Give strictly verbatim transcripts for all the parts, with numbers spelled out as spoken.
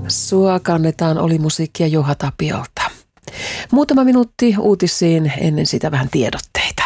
Sua kannetaan oli musiikkia Juha Tapiolta. Muutama minuutti uutisiin, ennen sitä vähän tiedotteita.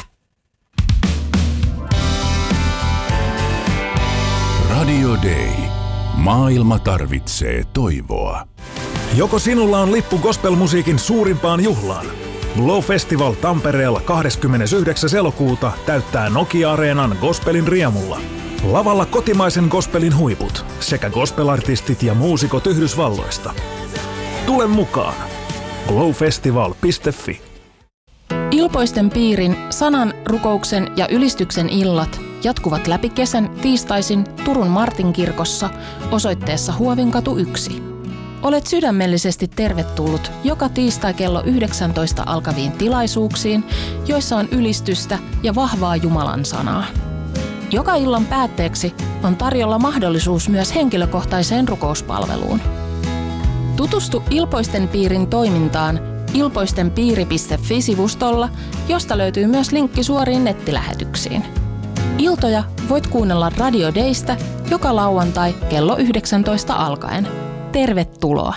Radio Day. Maailma tarvitsee toivoa. Joko sinulla on lippu gospelmusiikin suurimpaan juhlaan? Glow Festival Tampereella kahdeskymmenesyhdeksäs elokuuta täyttää Nokia-areenan gospelin riemulla. Lavalla kotimaisen gospelin huiput sekä gospelartistit ja muusikot Yhdysvalloista. Tule mukaan! glowfestival piste fi. Ilpoisten piirin, sanan, rukouksen ja ylistyksen illat jatkuvat läpi kesän tiistaisin Turun Martinkirkossa osoitteessa Huovinkatu yksi. Olet sydämellisesti tervetullut joka tiistai kello yhdeksäntoista alkaviin tilaisuuksiin, joissa on ylistystä ja vahvaa Jumalan sanaa. Joka illan päätteeksi on tarjolla mahdollisuus myös henkilökohtaiseen rukouspalveluun. Tutustu Ilpoisten piirin toimintaan ilpoistenpiiri piste fi-sivustolla, josta löytyy myös linkki suoriin nettilähetyksiin. Iltoja voit kuunnella Radio Daystä joka lauantai kello yhdeksäntoista alkaen. Tervetuloa!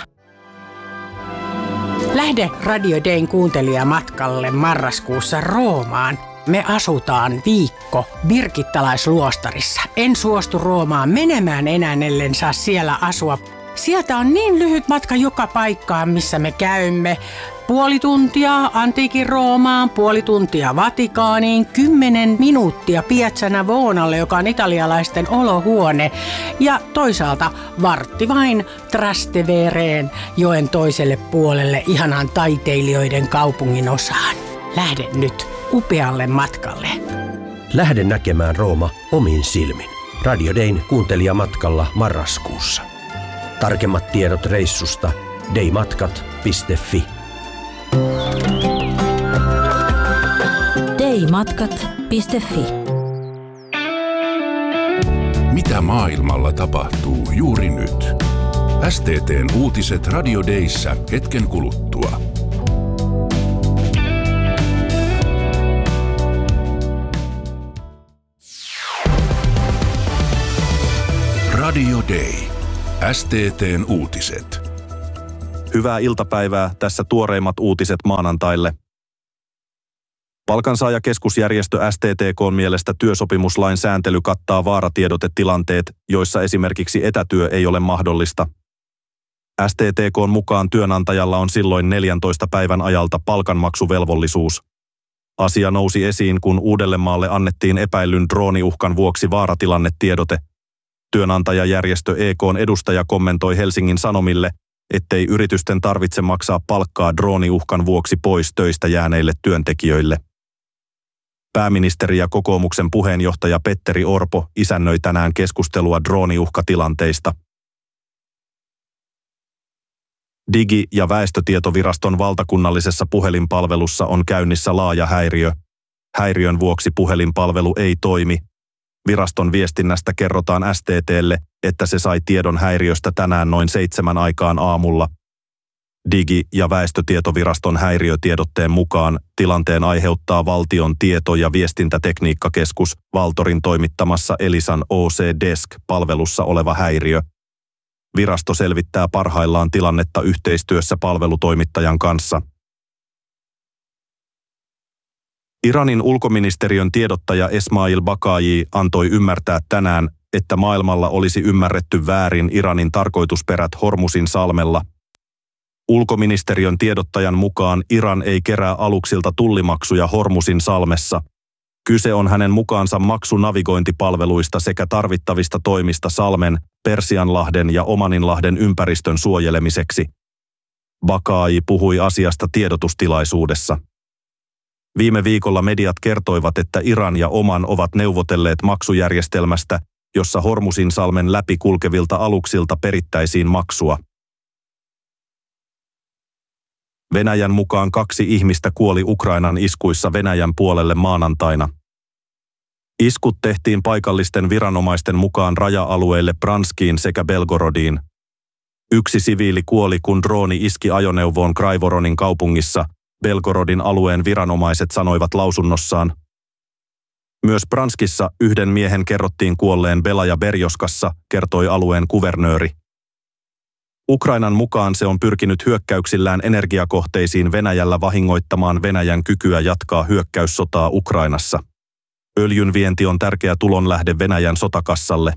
Lähde Radio Dayn kuuntelijamatkalle marraskuussa Roomaan. Me asutaan viikko Birgittalaisluostarissa. En suostu Roomaan menemään enää, ellen saa siellä asua. Sieltä on niin lyhyt matka joka paikkaan, missä me käymme. Puoli tuntia antiikin Roomaan, puoli tuntia Vatikaaniin, kymmenen minuuttia Piazza Navonalle, joka on italialaisten olohuone. Ja toisaalta vartti vain Trastevereen, joen toiselle puolelle, ihanan taiteilijoiden kaupungin osaan. Lähde nyt upealle matkalle. Lähde näkemään Rooma omin silmin. Radio Dayn kuuntelijamatkalla marraskuussa. Tarkemmat tiedot reissusta daymatkat piste fi. daymatkat piste fi. Mitä maailmalla tapahtuu juuri nyt? S T T:n uutiset Radio Dayssä hetken kuluttua. Radio Day. S T T:n uutiset. Hyvää iltapäivää, tässä tuoreimmat uutiset maanantaille. Palkansaajakeskusjärjestö S T T K:n mielestä työsopimuslain sääntely kattaa vaaratiedotetilanteet, joissa esimerkiksi etätyö ei ole mahdollista. S T T K:n mukaan työnantajalla on silloin neljäntoista päivän ajalta palkanmaksuvelvollisuus. Asia nousi esiin, kun Uudellemaalle annettiin epäillyn drooniuhkan vuoksi vaaratilannetiedote. Työnantajajärjestö E K:n edustaja kommentoi Helsingin Sanomille, ettei yritysten tarvitse maksaa palkkaa drooniuhkan vuoksi pois töistä jääneille työntekijöille. Pääministeri ja kokoomuksen puheenjohtaja Petteri Orpo isännöi tänään keskustelua drooniuhkatilanteista. Digi- ja väestötietoviraston valtakunnallisessa puhelinpalvelussa on käynnissä laaja häiriö. Häiriön vuoksi puhelinpalvelu ei toimi. Viraston viestinnästä kerrotaan S T T:lle, että se sai tiedon häiriöstä tänään noin seitsemän aikaan aamulla. Digi- ja väestötietoviraston häiriötiedotteen mukaan tilanteen aiheuttaa Valtion tieto- ja viestintätekniikkakeskus Valtorin toimittamassa Elisan O C-Desk-palvelussa oleva häiriö. Virasto selvittää parhaillaan tilannetta yhteistyössä palvelutoimittajan kanssa. Iranin ulkoministeriön tiedottaja Esmail Baqai antoi ymmärtää tänään, että maailmalla olisi ymmärretty väärin Iranin tarkoitusperät Hormuzin salmella. Ulkoministeriön tiedottajan mukaan Iran ei kerää aluksilta tullimaksuja Hormuzin salmessa. Kyse on hänen mukaansa maksunavigointipalveluista sekä tarvittavista toimista salmen, Persianlahden ja Omaninlahden ympäristön suojelemiseksi. Baqai puhui asiasta tiedotustilaisuudessa. Viime viikolla mediat kertoivat, että Iran ja Oman ovat neuvotelleet maksujärjestelmästä, jossa Hormuzin salmen läpi kulkevilta aluksilta perittäisiin maksua. Venäjän mukaan kaksi ihmistä kuoli Ukrainan iskuissa Venäjän puolelle maanantaina. Iskut tehtiin paikallisten viranomaisten mukaan raja-alueille Branskiin sekä Belgorodiin. Yksi siviili kuoli, kun drooni iski ajoneuvoon Kraivoronin kaupungissa, Belgorodin alueen viranomaiset sanoivat lausunnossaan. Myös Branskissa yhden miehen kerrottiin kuolleen Belaja Berjoskassa, kertoi alueen kuvernööri. Ukrainan mukaan se on pyrkinyt hyökkäyksillään energiakohteisiin Venäjällä vahingoittamaan Venäjän kykyä jatkaa hyökkäyssotaa Ukrainassa. Öljyn vienti on tärkeä tulonlähde Venäjän sotakassalle.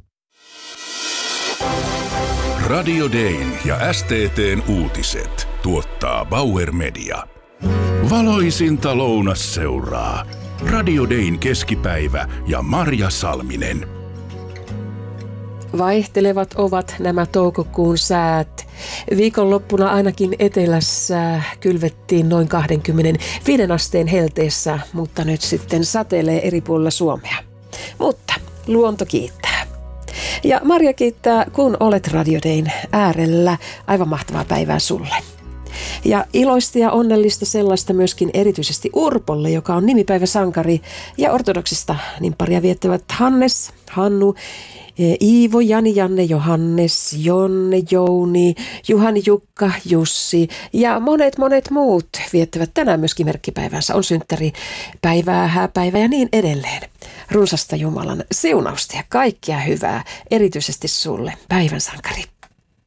Radio Dayn ja S T T:n uutiset tuottaa Bauer Media. Valoisinta lounasseuraa. Radio Dayn keskipäivä ja Marja Salminen. Vaihtelevat ovat nämä toukokuun säät. Viikonloppuna ainakin etelässä kylvettiin noin kaksikymmentäviisi asteen helteessä, mutta nyt sitten satelee eri puolilla Suomea. Mutta luonto kiittää. Ja Marja kiittää, kun olet Radio Dayn äärellä. Aivan mahtavaa päivää sulle. Ja iloista ja onnellista sellaista myöskin erityisesti Urpolle, joka on nimipäiväsankari, ja ortodoksista nimpparia viettävät Hannes, Hannu, Iivo, Jani, Janne, Johannes, Jonne, Jouni, Juhani, Jukka, Jussi ja monet monet muut viettävät tänään myöskin merkkipäivänsä. On synttäripäivää, hääpäivää ja niin edelleen. Runsasta Jumalan siunausta ja kaikkia hyvää, erityisesti sulle, päivänsankari.